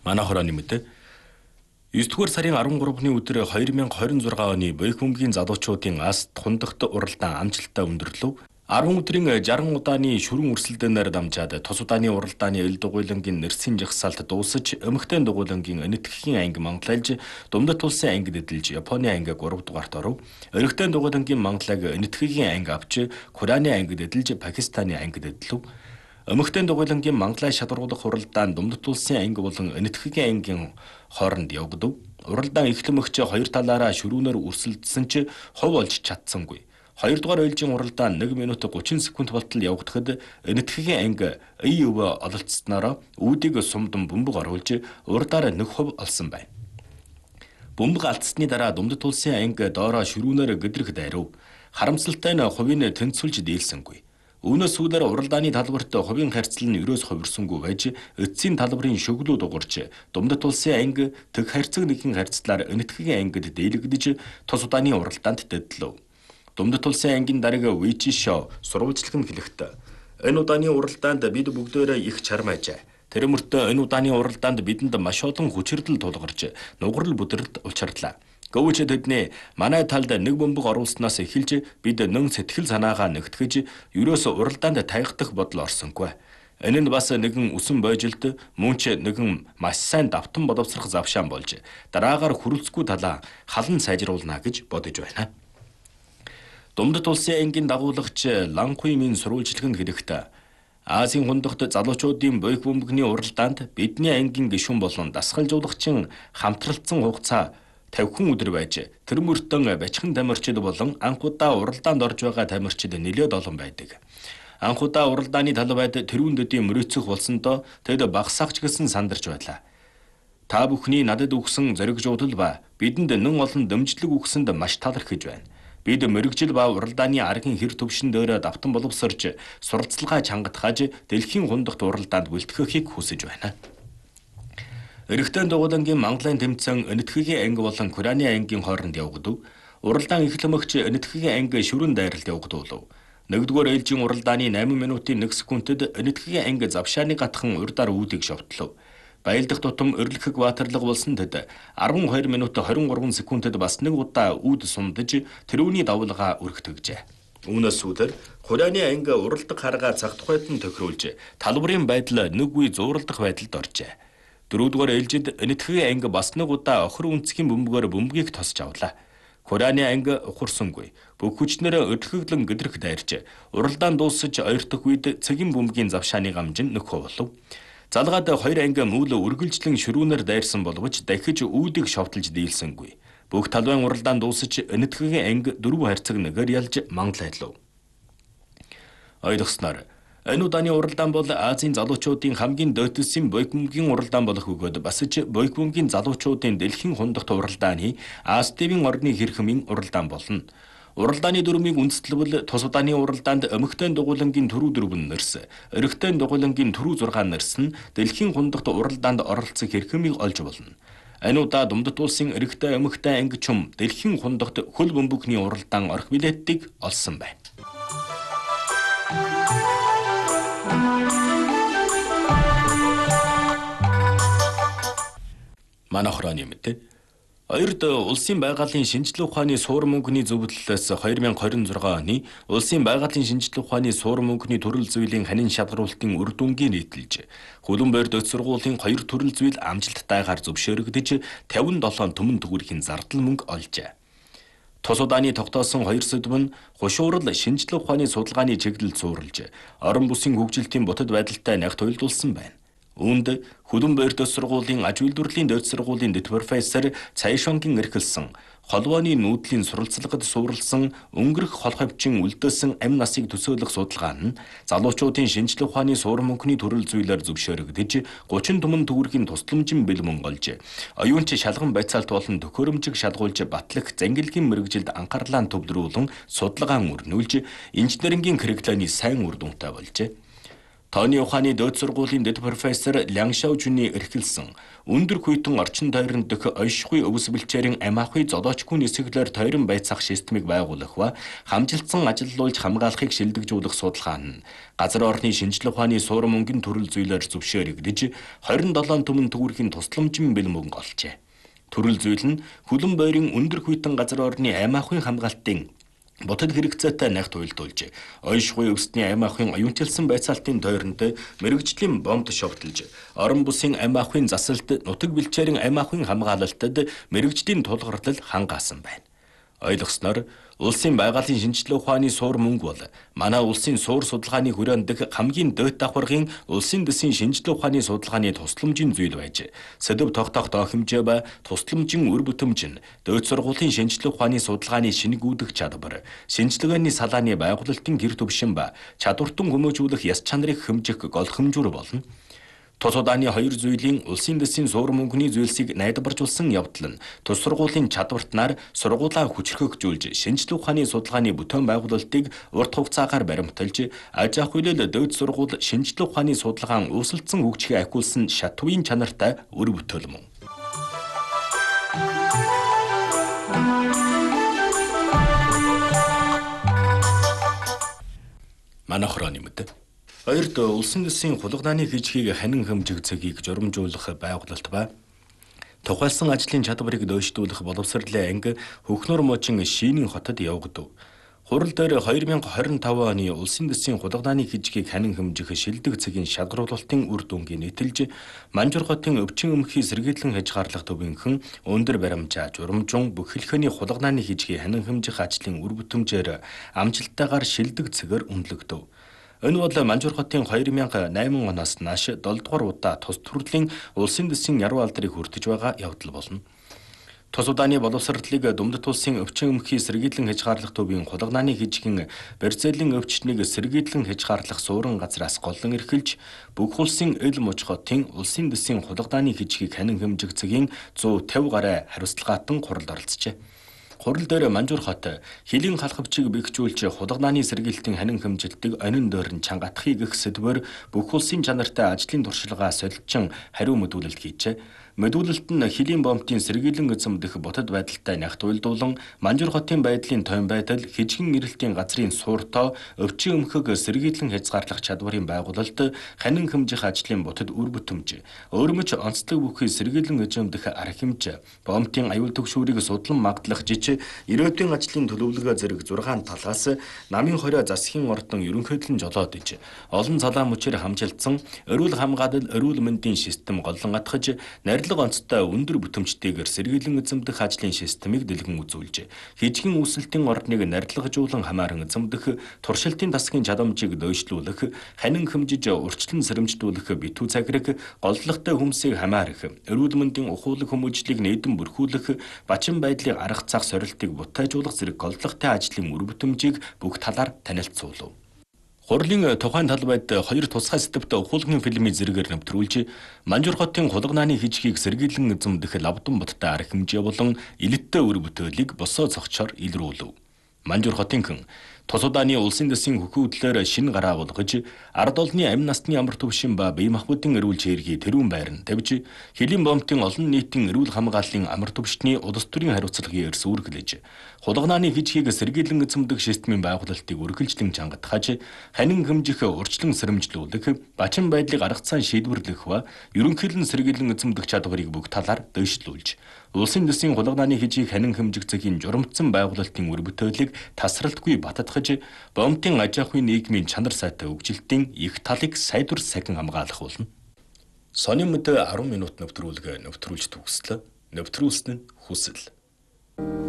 Манай хорооны мэдээ 9-р сарын 13-ны өдөр 2026 оны Боёк бөмбөгийн залуучуудын Аст хундагт уралдаан амжилттай өндөрлөв. 10 өдрийн 60 удааны шүрэн өрсөлдөөнөөр дамжаад тус удааны уралдааны ил дугуйлангийн нэрсийн жагсаалт дуусаж, эмэгтэй дугуйлангийн Энэтхэгийн анги мангалайлж, Думдат улсын ангид эдэлж, Японы анги 3 дугаарт оров. Эрэгтэй дугуйлангийн мангалайг Энэтхэгийн анги авч, Кореаны ангид эдэлж, Пакистаны ангид эдлэв. Эмэгтэй дугуйлангийн мангалай шалгаруулах уралдаан Думдат улсын анги болон Энэтхэгийн ангийн хооронд явагдав. Уралдаан эхлэмэгч хоёр талаараа шүрүүнээр өрсөлдсөн ч хов олж чадсангүй. 2 дугаар ээлжийн уралдаан 1 минут 30 секунд болтол явагдахад Энэтхэгийн анги ив ололцсноор үүдийг сумдан бөмбөг оруулж урдаар 1 хов олсон байна. Бөмбөг алдсны дараа Думдат улсын анги доороо шүрүүнээр гэдрэх дайрав. Харамсалтай нь хувийн тэнцвэлж дийлсэнгүй. Үүнээс сүүлээр уралдааны талбарт хувийн харьцал нь ерөөс хувирсангүй байж эцсийн талбарын шөглөө дугарч Думдат улсын анги тэг харьцаг нэгэн харьцлаар Энэтхэгийн ангид дийлэгдэж тус удааны уралдаанд дэдлэв. Думдат улсын ангийн дарга Вичишо сурвалжлах нь хэлэхдээ энэ удааны уралдаанд бид бүгдээрээ их чармаажээ. Тэр мөртөө энэ удааны уралдаанд бидэнд маш олон хүчирдэл тулгарч нугарал бүдэрт учрлаа. Гэвч тэдний манай талд нэг бөмбөг оруулснаас эхэлж бид нэн сэтгэл санаагаа нэгтгэж ерөөс уралдаанд таягдах бодол орсонгүй. Энэ нь бас нэгэн үсэн бойжилт мөн ч нэгэн маш сайн давтан боловсрох завшаан болж дараагаар хүрэлцгүй талаа халан сайжруулна гэж бодож байна. Думдат улсын ангийн дагуулагч Ланхуймын сурвалжлагын хэлэхдээ Азийн хундагт залуучуудын Боёк бөмбөгийн уралдаанд бидний ангийн гишүүн болон дасгалжуулагчин хамтралцсан хугацаа 50 өдөр байж тэр мөртөн бачхан тамирчид болон анх удаа уралдаанд орж байгаа тамирчид нэлээд олон байдаг. Анх удаа уралдааны талбайд тэрүүн дэдийн мөрөөцөх болсондоо тэд багсаагч гэсэн сандарч байлаа. Та бүхний надад өгсөн зоригжуудал ба бидэнд нэн олон дэмжлэг өгсөнд маш талархаж байна. Бид мэрэгжил ба уралдааны аргийн хэр төвшин дээр давтан боловсрч суралцлагаа чангатгаж дэлхийн хундагт уралдаанд бэлтгэхийг хүсэж байна. Эрэгтэй дугуйлангийн мангалайн тэмцээн Энэтхэгийн анги болон Кореаны ангийн хооронд явагдав. Уралдаан эхлэмэгч Энэтхэгийн анги шүрэн дайралт явагдуулав. 1-р ээлжийн уралдааны 8 минутын 1 секундэд Энэтхэгийн анги завшааны гатхан урдаар үүдийг шовтлов. Баялдах тутам өрлөхөг баатарлаг болсон тэд 12 минут 23 секундэд бас нэг удаа үүд сумдаж тэрүүний давлгаа өргөтгөжээ. Үүнээс сүүлээр Кореаны анги уралдах харгаа цаг тухайд нь тохируулж талбарын байдал нэг үе зууралдах байдалд оржээ. 4-р ээлжид Энэтхэгийн анги бас нэг удаа охир үнцгийн бөмбөгөөр бөмбөгийг тосч авлаа. Кореаны анги ухарсангүй. Бүх хүчнээр өдлөглөн гэдрэх дайрч уралдаан дуусаж ойртох үед цэгийн бөмбөгийн завшааны гамж нь нөхөө болов. Залгаад 2 анги мөл үргэлжлэн шүрүүнээр дайрсан боловч дахиж үүдийг шовтолж дийлсэнгүй. Бүх талбайн уралдаан дуусаж Энэтхэгийн анги 4 харьцаг нэгээр ялж манглайлав. Ойлгосноор энэ удааны уралдаан бол Азийн залуучуудын хамгийн дөөдсөн Боёк бөмбөгийн уралдаан болох бөгөөд бас ч Боёк бөмбөгийн залуучуудын дэлхийн хундагт уралдааны Астивын орны хэрхмийн уралдаан болно. Уралдааны дүрмийг үндэслэвэл тус удааны уралдаанд эмэгтэй дугуйлангийн түрүү 4 нэрс, эрэгтэй дугуйлангийн түрүү 6 нэрс нь дэлхийн хундагт уралдаанд оролцох хэрхмийг олж болно. Энэ удаа Думдат улсын эрэгтэй эмэгтэй ангичум дэлхийн хундагт хөл бөмбөгийн уралдаан орох билетийг олсон байна. Манай хорооны мэдээ. Хоёрд улсын байгалийн шинжилгээ ухааны суурь мөнгөний зөвлөлөөс 2026 оны улсын байгалийн шинжилгээ ухааны суурь мөнгөний төрөл зүйлийн ханин шалгаруулалтын үр дүнгийн нийтэлж Хөлбөмбөр дэд сургуулийн 2 төрөл зүйл амжилттайгаар зөвшөөрөгдөж 57 төмөн төгрөгийн зардал мөнгө олжээ. Тус удааны тогтоосон 2 сэдв нь хушуурал шинжилгээ ухааны судалгааны чиглэлд суурилж орон бүсийн хөгжилтийн бутад байдалтай нягт уялдуулсан байна. Үүнд Хөлбөмбөр дэд сургуулийн аж үйлдвэрлэлийн дэд сургуулийн дэд профессор Цайшонгийн эрхэлсэн холбооны нүүдлийн суралцлагад суурилсан өнгөрөх хол хавчин үлдээсэн амь насыг төсөөлөх судалгаа нь залуучуудын шинжилгээ ухааны суурь мөнгөний төрөл зүйлээр зөвшөөрөгдөж 30 төмөн төгрөгийн тусламжин бэлмэн олж оюунч шалган байцаалт болон төхөөрөмжийг шалгуулж батлах зангилгийн мэрэгжилд анхаарлаа төвлөрүүлэн судалгаан өрнүүлж инженерингийн curriculum-ы сайн үр дүнтэй болжээ. Тооны ухааны дээд сургуулийн дэд профессор Лянгшау Жүний эрхэлсэн өндөр хүйтэн орчин тойрон дэх ойшгүй өвс бэлчээрийн амаахуй зодоочгүй нисэглэр тойрон байцаах системийг байгуулах ба хамжилтсан ажилуулж хамгаалахыг шилдэгжүүлэх судалгаа нь газар орны шинжлэх ухааны суурин мөнгөний төрөл зүйлээр зөвшөөрөгдөж 27 түмэн төгрөгийн тусламжийн бэлэн мөнгө олжээ. Төрөл зүйл нь хөлөн бойрын өндөр хүйтэн газар орны амаахуй хамгаалтын ботод хэрэгцээтэй найх туйлдуулж, ойшгүй өвсний амаахын оюунчилсан байцаалтын тойронд мэрэгжлийн бомб шогтолж, орон бусын амаахын засалт, нутаг бэлчээрийн амаахын хамгаалалтад мэрэгжлийн тулгуурлал хангаасан байна. Ойлгосноор улсын байгалийн шинжлэх ухааны суур мөнгө бол манай улсын суур судалгааны хүрээнд хамгийн дээд давхаргын улсын дэсийн шинжлэх ухааны судалгааны тусламжийн зүйл байж, сэдв тогтоох доо хэмжээ ба тусламжийн үр бүтэмж нь дээд сургуулийн шинжлэх ухааны судалгааны шингүүдэх чадвар, шинжилгээний салааны байгуулалтын гэр түвшин ба чадвартан хүмүүжүүлэх яс чанарыг хэмжих гол хэмжүүр болно. Тус удааны хоёр зүйлийн улсын дэсийн суур мөнгөний зүйлсийг найдваржуулсан явдал нь тус сургуулийн чадвартнаар сургуулаа хүчрхэгжүүлж, шинжлэх ухааны судалгааны бүтээн байгуулалтыг урт хугацаагаар баримталж, аж ахуй хөлөл дээд сургууль шинжлэх ухааны судалгаан үүсэлцэн хөгжихийг ахиулсан шат хувийн чанартай үр бүтээл мөн. Манайх руу нэмэд. Хоёрд улсын дэсийн хулгайлааны хижгийг ханин хэмжих цагийг журамжуулах байгуулалт ба тухайлсан ажлын чадварыг дөйшдүүлэх боловсролын анги Хөхнөр мужийн Шийнийн хотод явагдав. Хурал дээр 2025 оны улсын дэсийн хулгайлааны хижгийг ханин хэмжих шилдэг цагийн шалгаруулалтын үр дүнгийн нийтэлж, Манжуур хотын өвчин өмхий сэргийлэн хязгаарлах төвийнхэн өндөр баримжаа журамжун бүх хэлхээний хулгайлааны хижгийг ханин хэмжих ажлын үр бүтэмжээр амжилттайгаар шилдэг цагаар үнэлэгдэв. Энэ бол Манжуур хотын 2008 оноос нааш 7 дугаар удаа тус төрлийн улсын дэсийн яруу алдрыг хүртэж байгаа явдал болно. Тус удааны боловсролыг Думдат улсын өвчин өмхий сэргийлэн хязгаарлах төвийн хулгайлааны хижгийн Барзелийн өвчнийг сэргийлэн хязгаарлах суурин газраас голлон эрхэлж, бүх улсын эл муж хотын улсын дэсийн хулгайлааны хижгийг ханин хэмжих цагийн 150 гаруй хариуцлагаатан хуралд оролцжээ. Хурал дээр Манжуур хот хилийн халхавчийг бэхжүүлж хулгайлааны сэргийлтийн ханин хэмжилтийг онин дойрон чангатахыг их сэдвээр бүх улсын чанартай ажлын туршлагаа солилцсон хариу мэдүүлэлт хийжээ. Мэдүүлэлт нь хилийн бомбын сэргийлэн эзэмдэх ботод байдалтай нягт уйлдуулан Манжуур хотын байдлын тойм байдал, хижгийн эрэлтийн газрын сууртоо, өвчин өмхөг сэргийлэн хязгаарлах чадварын байгуулалт, ханин хэмжих ажлын ботод үр бүтэмж, өөрмөч онцлог бүхий сэргийлэн эзэмдэх арга хэмжээ, бомбын аюул төгшүүрийг судлан магдлах жиж, ирээдүйн ажлын төлөвлөгөө зэрэг 6 талаас намын хорио засгийн ордон ерөнхийдөө жолоод иж, олон цалаа мөчээр хамжилтсан эрүүл хамгаалал, эрүүл мэндийн систем голлон атгаж, нарилга онцтой өндөр бүтэмжтэйгээр сэргийлэн эзэмдэх ажлын системийг дэлгэн үзүүлж, хижгийн үүсэлтийн ордныг нарилгажуулан хамааран эзэмдэх, туршилтын тасгийн чадамжийг дөйшлүүлэх, ханин хэмжиж урьдчилан сэрэмжлүүлэх битүү цагираг, голдлогтой хүмсийг хамаарах, эрүүл мэндийн ухуулаг хүмүүжлийг нээдэн бүрхүүлэх, бачин байдлыг арга зах сорилтыг бутайжуулах зэрэг голдлогтой ажлын үр бүтэмжийг бүх талаар танилцуулав. Хурлын тухайн талбайд 2 тусгай сэдвт ухуулгын фильмийн зэрэгээр нэвтрүүлж, Манжуур хотын хулгайлааны хижгийг сэргийлэн эзэмдэх лавдан боттой арга хэмжээ болон илэттэй үр бүтээлийг босоо цогцоор илрүүлв. Манжуур хотын хэн тус удааны улсын дэсийн хөхөөдлөөр шинэ гараа болгож, ард олны амь насны амар төвшин ба бие махбодын эрүүл чиргийг тэрүүн байранд тавьж, хилийн бомбын олон нийтийн эрүүл хамгааллын амар төвшний улс төрийн хариуцлагын эрс үргэлж, хулгайлааны хижгийг сэргийлэн эзэмдэх системийн байгуулалтыг үргэлжлэн чангатгаж, ханин хэмжих, урьдчилан сэрэмжлүүлэх, бачин байдлыг арга цаан шийдвэрлэх ба ерөнхийдөө сэргийлэн эзэмдэх чадварыг бүх талаар дөйшлүүлж, улсын дэсийн хулгайлааны хижийг ханин хэмжих цагийн журамцсан байгуулалтын үр бүтээлийг тасралтгүй бататгаж, бомбын аж ахуйн нийгмийн чанар сайтай хөгжилтийн их талыг сайдвар сахин хамгаалах болно. Сонин мэд 10 минут нэвтрүүлж төгслөө. Нэвтрүүлсэн нь хүсэл.